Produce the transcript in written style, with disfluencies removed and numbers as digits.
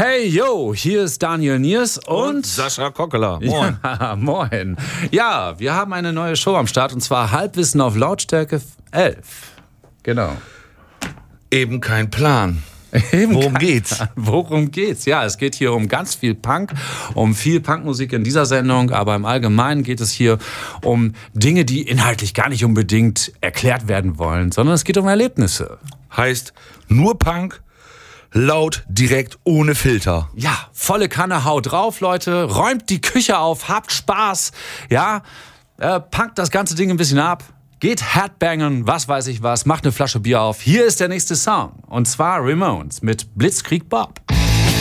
Hey, yo, hier ist Daniel Niers und Sascha Kokkeler. Moin. Ja, moin. Ja, wir haben eine neue Show am Start und zwar Halbwissen auf Lautstärke 11. Genau. Eben kein Plan. Worum geht's? Worum geht's? Ja, es geht hier um ganz viel Punk, um viel Punkmusik in dieser Sendung, aber im Allgemeinen geht es hier um Dinge, die inhaltlich gar nicht unbedingt erklärt werden wollen, sondern es geht um Erlebnisse. Heißt nur Punk, laut, direkt, ohne Filter. Ja, volle Kanne, haut drauf, Leute, räumt die Küche auf, habt Spaß, ja, punkt das ganze Ding ein bisschen ab. Geht Headbangen, was weiß ich was, macht eine Flasche Bier auf. Hier ist der nächste Song. Und zwar Ramones mit Blitzkrieg Bob.